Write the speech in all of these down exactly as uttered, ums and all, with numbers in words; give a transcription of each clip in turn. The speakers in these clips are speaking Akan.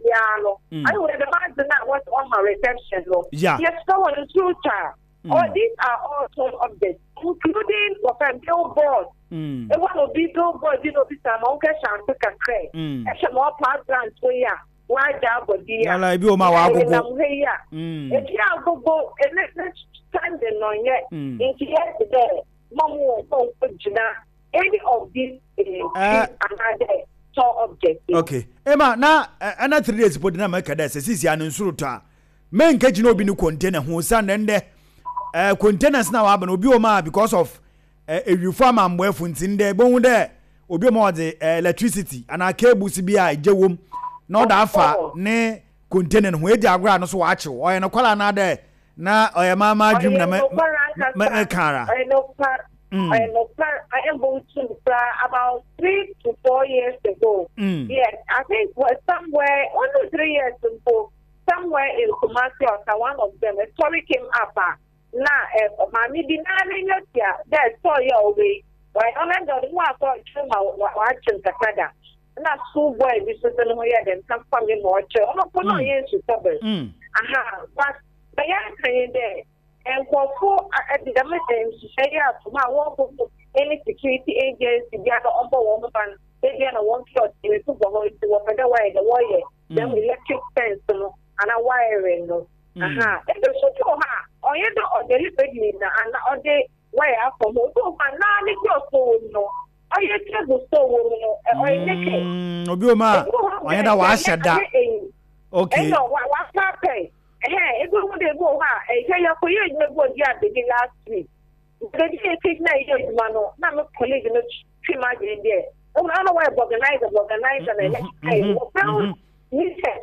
piano. I would imagine that was on my reception. Yeah. Yes, so on the future. All these are all sort of objects, including a billboard. Mm. One of these billboards, you know, this time, Uncle Shantu Kakre. Mm. A small part grant for ya. Why that would be a like you, my wife. Mm. If you are go and let's stand on yet. If you have today, Mom won't put any of these another sort objects. Okay. Emma, now, another three days, but now make a desk, is an insulta. Men catch no be no container who send and there. Uh, containers now have an obioma because of a reform and weapons in there, bone there, obioma the electricity and our cables be a jewum, not that far, ne container where they are ground so watch or in a color another. Now, I am my dream, my car. I know, I know, I am going to about three to four years ago. Yes, I think was somewhere, only three years ago, somewhere in Kumasi or one of them, a story came up. Na eh mami di na na tia that story away why ona do one for chuma wa chin takada na school boy bi so so no ya dem come from me mo che ona ko no yen su tobe aha but the young kind there and for at the meeting say ya to ma won go any security agency dia no on board one ban they dia no one shot in to go to what the way the wire them electric fence no and a wiring no aha e so to ha oye do oderi pedi na ana ode why afọ mo to ma na ni jo so no oye table so wo no oye neke obi o ma oye da wa shada okay e no wa wa pa pe eh e go mo de go ha e se ya ko ye ni go di abegi last week the day take na ye ma no na me colleague no twi ma gbe there o na no why organize organize and like o found ni se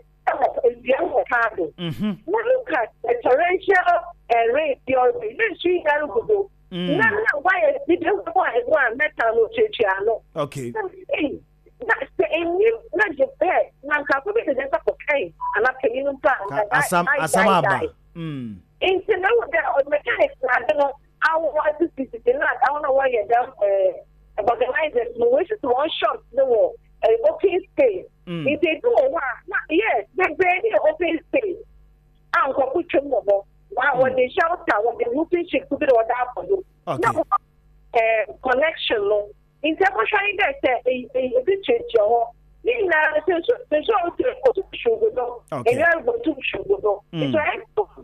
Mm-hmm. Look at the torrential uh, rain, your ministry, and why did you want metal? Okay. That's the end, not your bed. Now, Kaku is a okay, and I'm telling you, Assam, Assam, hm. Into no mechanics, I don't know how was this is not. I don't know why you're done. Uh, organizers, no wishes to one shot the wall. Uh, open space. Mm. If they do one, yes, they're very open space. I'm going to put you more. When they shout out, when they move in, she could be ordered for you. Now, connection, no. In terms of trying that, a bit change your in the show to sugar, and you're going to sugar. It's right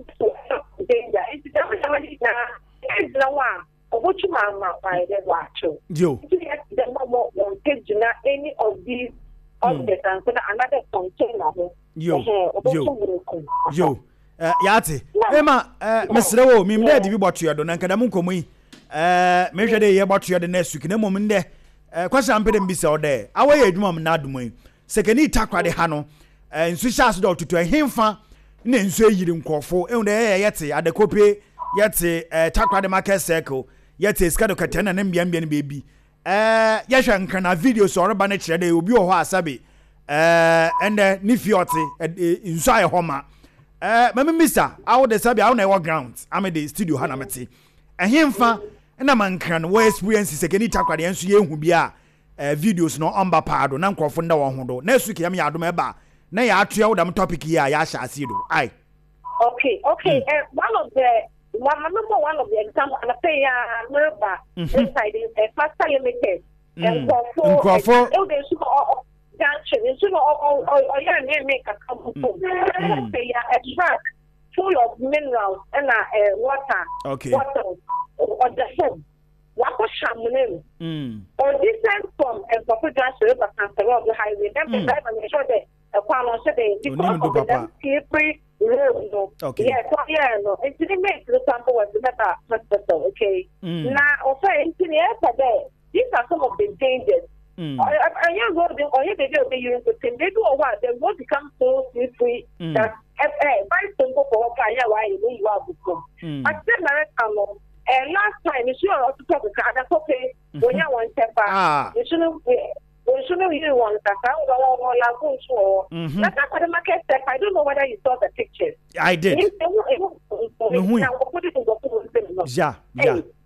to danger. It's somebody now. It's no one. What you mama by the watch you. The mama won't take any of these objects and another container. Yo, yo, yo. Yati. Emma, Mister Wo, me mde di bottu ya do na nkada mu nkomu eh me hwede ye bottu ya de next week na mom nde eh kwasa mpede mbisa ode awaye adwuma m na adumu sekani takwade ha no eh nsu sha so do tutu ehemfa na nsu eyiri nkofo ehun de yete adekope yete eh takwade market circle yete skado katena na mbia mbia ne bebi eh yehwe nkana video so oreba na kire de obi wo ho asabe eh ende ni fioti nsu aye homa eh mama mister awo de sabi awo na e ground am the studio ha na meti ehemfa na mankran wo experience sekani takwade ensu ye hu bia eh videos no on bapado na nkrofo nda wo ho do na esu kiyam ya adom eba na ya atoya wo dam topic here ya sha asido ai okay okay mm. uh, one of the one number one of the example and pay uh number inside is a faster limited and nkrofo e dey super junction so or or ya na make a come pay a truck full of minerals and uh, water okay water or the home what was happening or different from a popular river transfer of the highway then the driver make sure that a farm on say because of the slippery road no yeah so yeah no it didn't make the sample was the better hospital okay now also in the area these are some of the dangers Mm. I, I, I am going to or they do they use the thing they do or what they will become so slippery mm. that if eh by simple for what I why you are become. I said American and last time you should also talk with other okay when you want temper you shouldn't you shouldn't you want that I go on la go so that's what the market step. I don't know whether you saw the pictures. I did. Yeah, yeah.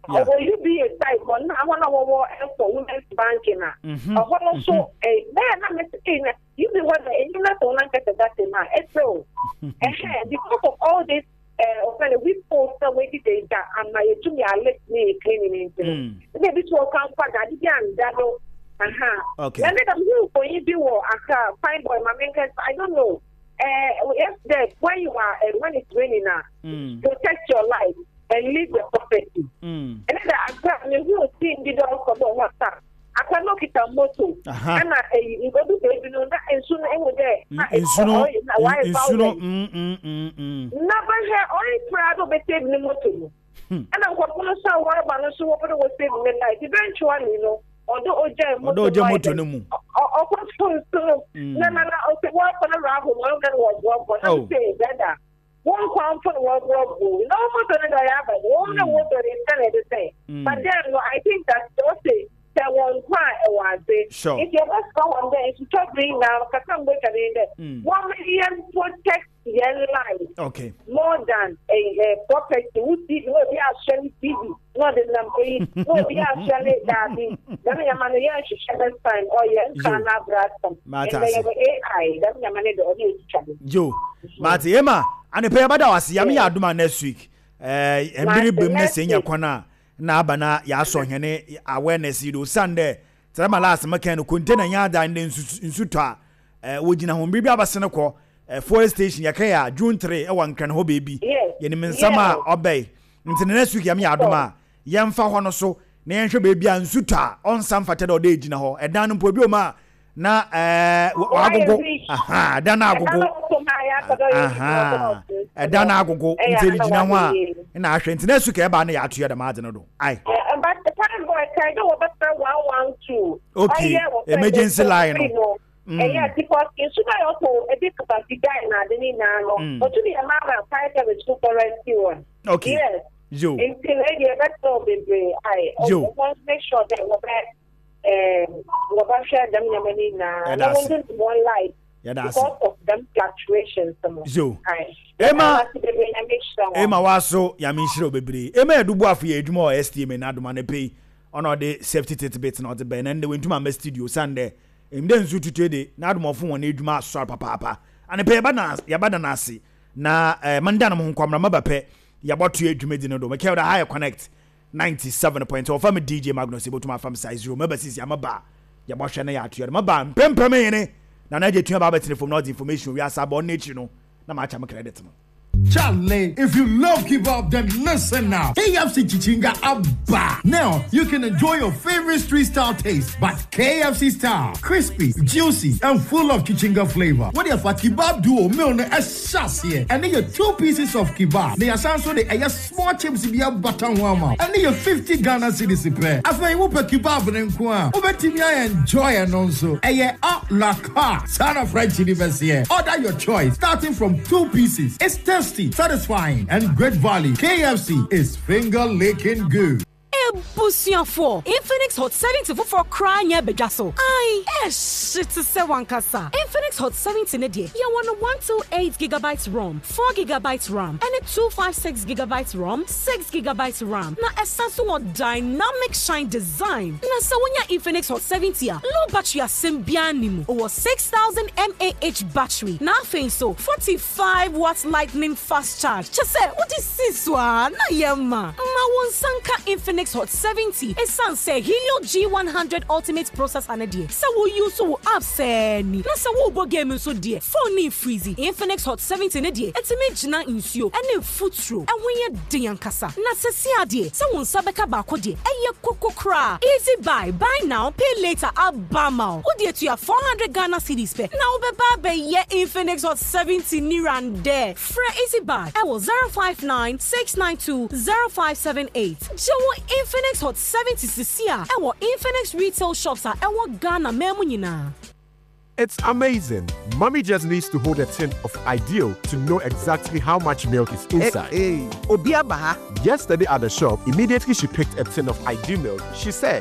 or will you be a type or not? I want to work for women's banking. Or what also a man, I'm saying you be what the internet on get that in my so because of all this. Uh, we post away the data and my junior let me cleaning into maybe to account for that again that uh-huh okay then I'm you for you do a fine boy my main I don't know uh yes that when you are uh, when it's raining now mm. protect your life and live the property mm. and then I you see the dog for what's up I cannot get a motor. And I go to baby no that and soon I would there. And soon and soon mm mm mm mm. Never here only proud of a table motor. And I'm going to say what about so what was saving the life eventually, you know. Although Oja motor no more. Or what's going to no no no okay what for the raffle one that was one but I'm saying that one crown for the world war no more than I have one water is the same. But then I think that's okay. One was sure. If you must go on there, if you talk bring now, can wait at the one million protect your life. Okay. More than a, a property would be no be actually T V, not the number, no be actually daddy. Then your money should share this time or your can have that some. And they have A I, then your money the only trouble. Joe, Marty Emma, and the pay about us, Yami Aduma next week. Eh, and very business in your corner. Na abana ya so hene awareness yi do Sunday trama last mechanic container yada ndi nsuto a eh wogina ho bibia abasene ko forest station yakaya June three e wankan ho baby ye ni mensama obey ntine next week yam yadoma yemfa ho no so na yenhwe baby a nsuto a onsa mfate do de gina ho edan no mpo bi o ma na eh agogo aha dan agogo aha edan agogo nteli gina ho a na ahwe ntine suka e ba na ya atoye da maade no do ai but the time boy kai do obata one one two okay emergency line no eh yeah because in suka also e dey capacity guy na de ni na no but to the amount of five with super rescue okay yes yo in the area that so baby I want to make sure that we back um we back share them money na no one one life because of them fluctuations some yo Emma Emma waso ya minshiro bebre Emma edubu afu ya edwuma o S T M na adoma ne pay ono de safety titbit na o de ben and we ntuma ma studio Sunday emde nsu tutu de na adoma fo won edwuma so papa papa ane pay ba na ya bada na ase na eh, manda na mo nkwamra mabape ya boto edwuma di no do make the high connect ninety-seven point zero fam D J Magnus ebotuma fam size zero maba sisi amaba ya bo hwe na ya ato ya maba mpempem yene na na je tua ba betene from not information we asa bo nature no na ma cha credit no. Charlie, if you love kebab, then listen now. K F C Chichinga Abba. Now, you can enjoy your favorite street-style taste, but K F C style. Crispy, juicy, and full of Chichinga flavor. What if a kebab duo meal a chassis? And then your two pieces of kebab. They are also the a small chips in your button warmer. And then your fifty Ghana cedis prepare. After you whoop a kebab and kwa. Over to me, I enjoy and also. A year out la car. Son of fried chili here. Order your choice, starting from two pieces. It's tasty, satisfying, and great value. K F C is finger licking good. Busian for Infinix Hot seventy for crying ya bejaso. Aye, eh shit to say one kasa. Infinix Hot seventy ne die. Ya want a one twenty-eight gigabytes ROM, four gigabytes RAM, and a two fifty-six gigabytes ROM, six gigabytes RAM. Na essence what dynamic shine design. Na so when ya Infinix Hot seventy a low battery asembianimu over six thousand milliamp hour battery. Na fin so forty-five watts lightning fast charge. Just say what is this one? Na yema. Na one sanka Infinix Hot seventy is Sanse Helio G one hundred Ultimate Processor and dear. So we use so abseni. Na so wo bo game so dear. Phone freezy. Infinix Hot seventy ne dear. Etime na insuo ene footro. And when you deyan kasa. Na se si ade. So won sabeka ba ko dear. Eye koko kra. Easy buy. Buy now, pay later. Abama. Wo dear to your four hundred Ghana cedis pe. Na obeba be ye Infinix Hot seventy ni ran there. Fra easy buy. I was zero five nine six nine two zero five seven eight. Jowo Infinix Hot seventy Cecilia and what Infinix retail shops are and what Ghana memunina. It's amazing. Mommy just needs to hold a tin of Ideal to know exactly how much milk is inside. Hey, hey. Obiabaha. Yesterday at the shop, immediately she picked a tin of Ideal milk. She said,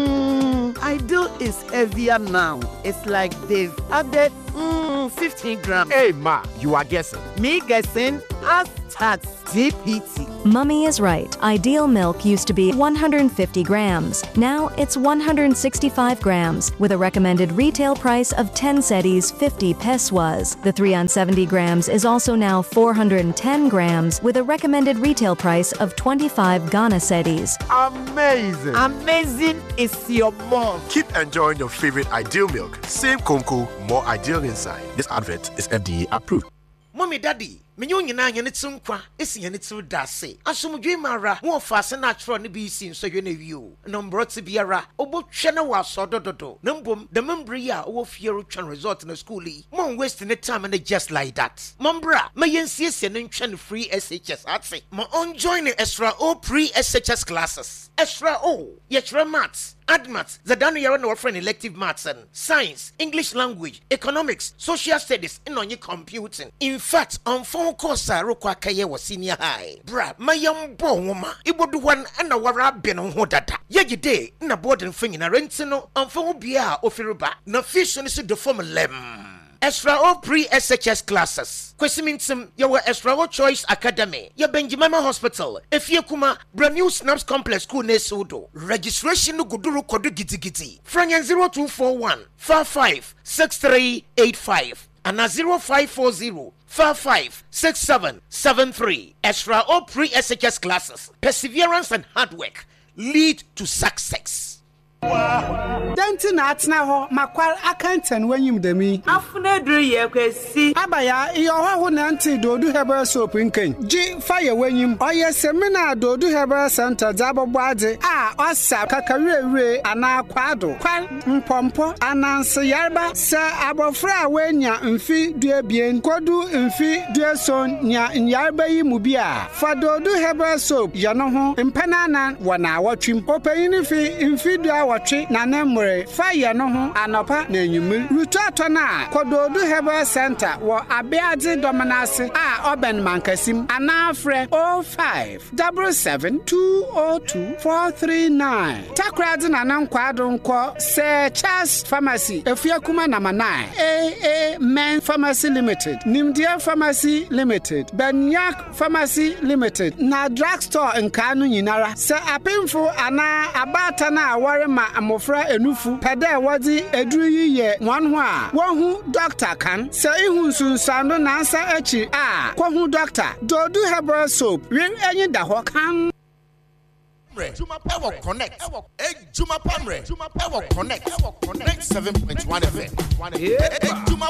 mm, Ideal is heavier now. It's like they've added mm, fifteen grams. Hey ma, you are guessing. Me guessing? Hashtag D P T. Mummy is right. Ideal milk used to be one hundred fifty grams. Now it's one hundred sixty-five grams with a recommended retail price of ten cedis fifty pesos. The three hundred seventy grams is also now four hundred ten grams with a recommended retail price of twenty-five Ghana cedis. Amazing. Amazing is your mom. Keep enjoying your favorite Ideal milk. Same Conco, more Ideal inside. This advert is F D A approved. Mommy, daddy, menyo nyina nya ne tsinkwa esi nya ne tsiw dase asomdwe mara mo fa se na tro ne bi si nso hwe na wiu no mbroti biara obotwe na waso dododo na mbom de membri a wo fiero twan resort na school yi mo waste ne time na just like that mombra mayensiese ne ntwa ne free S H S atse mo on join extra o pre S H S classes extra o yechra maths Admat, the Danu Yara no friend elective maths and science, English language, economics, social studies, and on your computing. In fact, on phone course, Rokwa Kaye was senior high. Bra, my young boy woman, it would do one and a wara ben on hodata. Yagi day, in a board and thing in a rentino, on phone bia or firuba, no fish on the form lem. Extra O pre S H S classes. Kwesimintum, your Extra O Choice Academy, your Benjamin Hospital, if you kuma, brand new Snaps Complex School Nesudo. Registration no Guduru Kodu Giti Giti. Franyan zero two four one five five six three eight five and a zero five four zero five five six seven seven three. Extra O pre S H S classes. Perseverance and hard work lead to success. Denti na atena ho makwar akantan wanyim demi Afuna dru ye kwesi. Abaya iyo ho na nti dodu herbal soap nkan ji fire wanyim oye semina dodu herbal center zabobbo ade a osa kakarewe ana kwado kwal mpompo ananse yarba se abofra wanya mfi duebien kodu mfi dueson nya yarba yi mu bia fa dodu herbal soap yano ho mpanana wana watwim opeyini fi mfi dua watwe na nemre fire no ho anopa na enyumu rutu atona kododu herbal center wo abeade dominase a oben mankasim anafre oh five seven seven two oh two four three nine takrade na nankwado nko se Charles Pharmacy efiakuma number nine A A Men Pharmacy Limited Nimdia Pharmacy Limited Banyak Pharmacy Limited na drugstore nkanu nyinara se apemfo ana abata na aware ma amofra enufu pede wadi eduru yiye wan ho a wohu doctor kan se ihu sunsuando na ansa echi a kohu doctor dodu herbal soap wi enyi da ho kan Juma Power Connect. Juma Pamre. Juma Power Connect. Connect seven point one F M. Juma